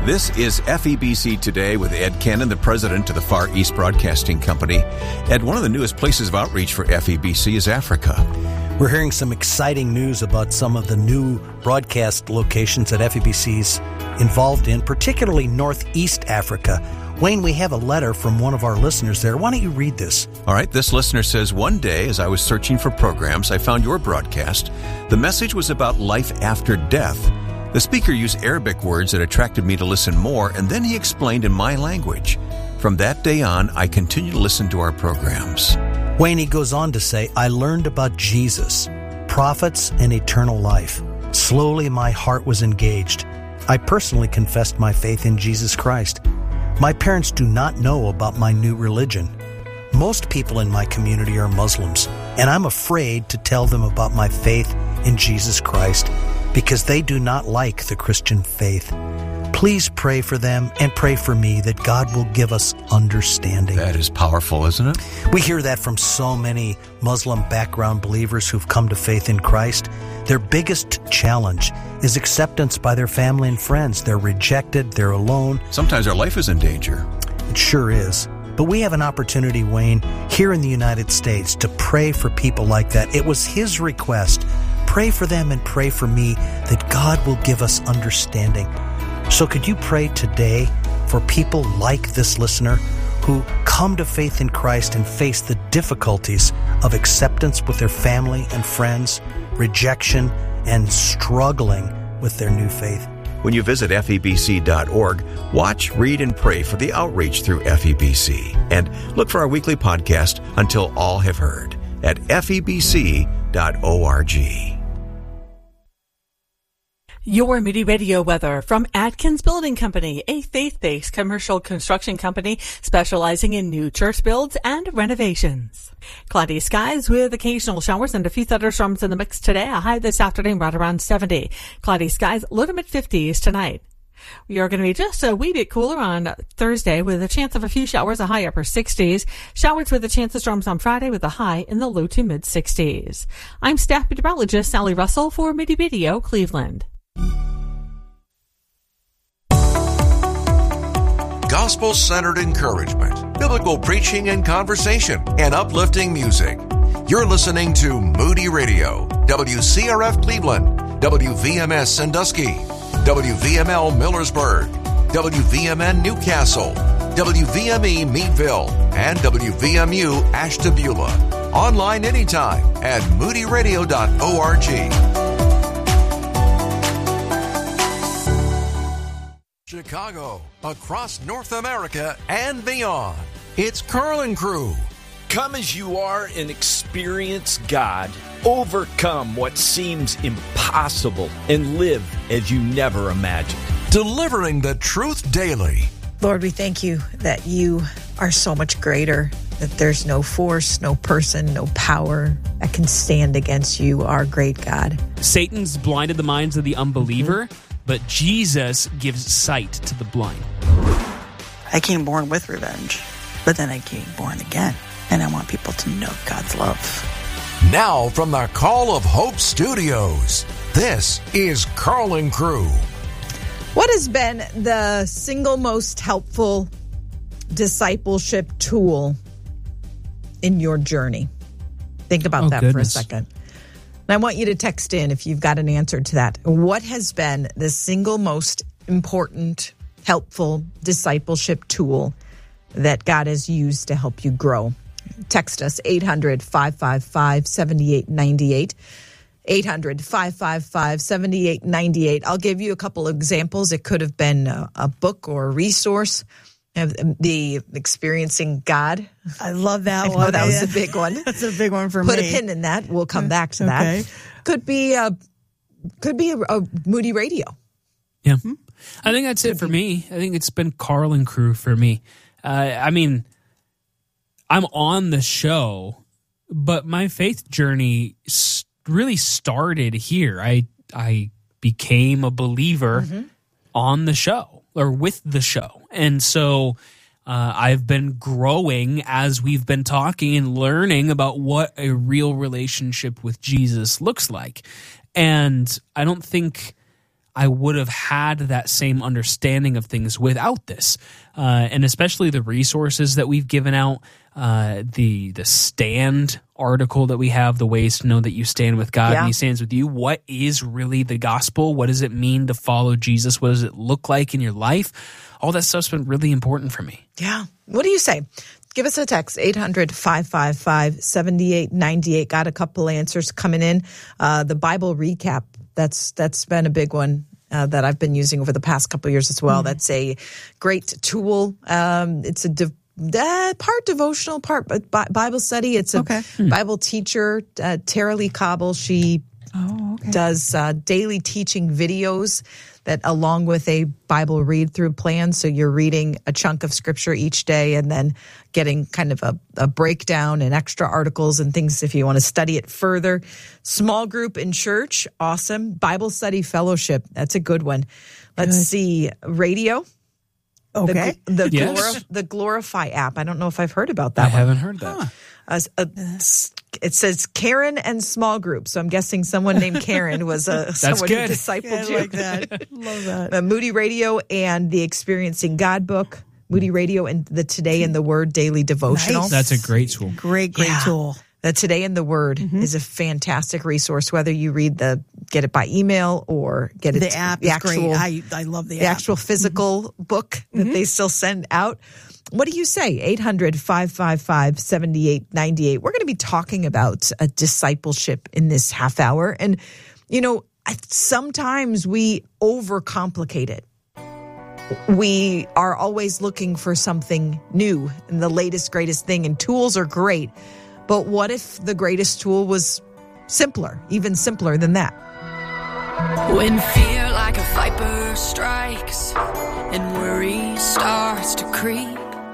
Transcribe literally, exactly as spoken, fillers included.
This is F E B C Today with Ed Cannon, the president of the Far East Broadcasting Company. Ed, one of the newest places of outreach for F E B C is Africa. We're hearing some exciting news about some of the new broadcast locations that F E B C's involved in, particularly Northeast Africa. Wayne, we have a letter from one of our listeners there. Why don't you read this? All right, this listener says, one day as I was searching for programs, I found your broadcast. The message was about life after death. The speaker used Arabic words that attracted me to listen more, and then he explained in my language. From that day on, I continue to listen to our programs. Wayne, he goes on to say, I learned about Jesus, prophets, and eternal life. Slowly, my heart was engaged. I personally confessed my faith in Jesus Christ. My parents do not know about my new religion. Most people in my community are Muslims, and I'm afraid to tell them about my faith in Jesus Christ because they do not like the Christian faith. Please pray for them and pray for me that God will give us understanding. That is powerful, isn't it? We hear that from so many Muslim background believers who've come to faith in Christ. Their biggest challenge is acceptance by their family and friends. They're rejected, they're alone. Sometimes their life is in danger. It sure is. But we have an opportunity, Wayne, here in the United States to pray for people like that. It was his request. Pray for them and pray for me that God will give us understanding. So could you pray today for people like this listener who come to faith in Christ and face the difficulties of acceptance with their family and friends, rejection, and struggling with their new faith? When you visit F E B C dot org, watch, read, and pray for the outreach through F E B C. And look for our weekly podcast, Until All Have Heard, at F E B C dot org. Your Moody Radio weather from Atkins Building Company, a faith-based commercial construction company specializing in new church builds and renovations. Cloudy skies with occasional showers and a few thunderstorms in the mix today. A high this afternoon right around seventy. Cloudy skies, low to mid-fifties tonight. We are going to be just a wee bit cooler on Thursday with a chance of a few showers, a high upper sixties. Showers with a chance of storms on Friday with a high in the low to mid-sixties. I'm staff meteorologist Sally Russell for Moody Radio Cleveland. Gospel-centered encouragement, biblical preaching and conversation, and uplifting music. You're listening to Moody Radio, W C R F Cleveland, W V M S Sandusky, W V M L Millersburg, W V M N Newcastle, W V M E Meadville, and W V M U Ashtabula. Online anytime at moody radio dot org. Chicago, across North America and beyond. It's Carl and Crew. Come as you are and experience God. Overcome what seems impossible and live as you never imagined. Delivering the truth daily. Lord, we thank you that you are so much greater, that there's no force, no person, no power that can stand against you, our great God. Satan's blinded the minds of the unbeliever, mm-hmm. but Jesus gives sight to the blind. I came born with revenge, but then I came born again, and I want people to know God's love. Now from the Call of Hope Studios, this is Carl and Crew. What has been the single most helpful discipleship tool in your journey? Think about oh, that goodness. for a second. And I want you to text in if you've got an answer to that. What has been the single most important, helpful discipleship tool that God has used to help you grow? Text us eight hundred, five five five, seven eight nine eight. eight hundred, five five five, seven eight nine eight. I'll give you a couple of examples. It could have been a, a book or a resource. The Experiencing God. I love that I know one. that was a big one. That's a big one for Put me. Put a pin in that. We'll come back to okay. that. Could be a, could be a, a Moody Radio. Yeah. Hmm? I think that's it for me. I think it's been Carl and Crew for me. Uh, I mean, I'm on the show, but my faith journey really started here. I I became a believer mm-hmm. on the show or with the show. And so uh, I've been growing as we've been talking and learning about what a real relationship with Jesus looks like. And I don't think I would have had that same understanding of things without this. Uh, and especially the resources that we've given out, uh, the the stand article that we have, the ways to know that you stand with God Yeah. and he stands with you. What is really the gospel? What does it mean to follow Jesus? What does it look like in your life? All that stuff's been really important for me. Yeah. What do you say? Give us a text, eight hundred, five five five, seven eight nine eight. Got a couple answers coming in. Uh, the Bible recap, that's that's been a big one uh, that I've been using over the past couple of years as well. Mm-hmm. That's a great tool. Um, it's a de- uh, part devotional, part Bible study. It's a okay. Bible teacher, uh, Tara Lee Cobble. She oh, okay. does uh, daily teaching videos that along with a Bible read-through plan. So you're reading a chunk of scripture each day and then getting kind of a, a breakdown and extra articles and things if you want to study it further. Small group in church, awesome. Bible study fellowship, that's a good one. Let's good. see, radio. Okay. The, the, yes. Glorif- the Glorify app. I don't know if I've heard about that I one. haven't heard that. Huh. Uh, uh, it says Karen and small group. So I'm guessing someone named Karen was a someone good. who discipled Yeah, I you. like that. Love that. Uh, Moody Radio and the Experiencing God book. Moody Radio and the Today in the Word daily devotional. Nice. That's a great tool. Great, great Yeah. tool. The Today in the Word Mm-hmm. is a fantastic resource, whether you read the get it by email or get it The app the is actual, great. I, I love the, the app. actual physical mm-hmm. book that mm-hmm. they still send out. What do you say? eight hundred, five five five, seven eight nine eight. We're going to be talking about a discipleship in this half hour. And, you know, I, sometimes we overcomplicate it. We are always looking for something new and the latest, greatest thing. And tools are great. But what if the greatest tool was simpler, even simpler than that? When fear like a viper strikes and worry starts to creep,